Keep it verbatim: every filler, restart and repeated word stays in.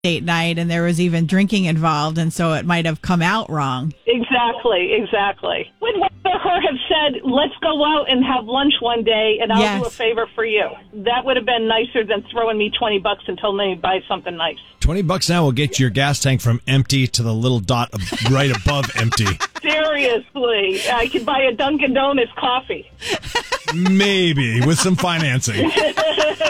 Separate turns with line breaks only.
date night and there was even drinking involved, and so it might have come out wrong.
Exactly, exactly. Would rather her have said, let's go out and have lunch one day and I'll
Yes.
do a favor for you. That would have been nicer than throwing me twenty bucks and telling me to buy something nice.
twenty bucks now will get your gas tank from empty to the little dot ab- right above empty.
Seriously, I could buy a Dunkin' Donuts coffee.
Maybe, with some financing.